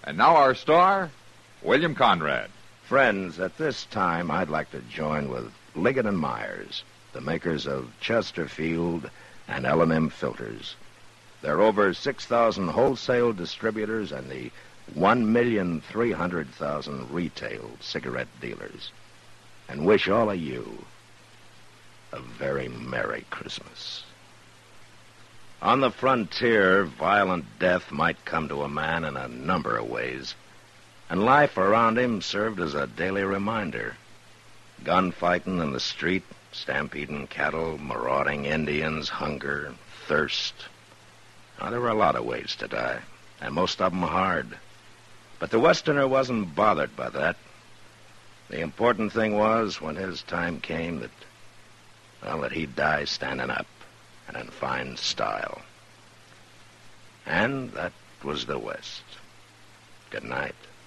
And now our star, William Conrad. Friends, at this time, I'd like to join with Liggett & Myers, the makers of Chesterfield and L&M filters. There are over 6,000 wholesale distributors and the 1,300,000 retail cigarette dealers. And wish all of you a very Merry Christmas. On the frontier, violent death might come to a man in a number of ways, and life around him served as a daily reminder. Gunfighting in the street, stampeding cattle, marauding Indians, hunger, thirst. Now, there were a lot of ways to die, and most of them hard. But the Westerner wasn't bothered by that. The important thing was, when his time came, that he'd die standing up and in fine style. And that was the West. Good night.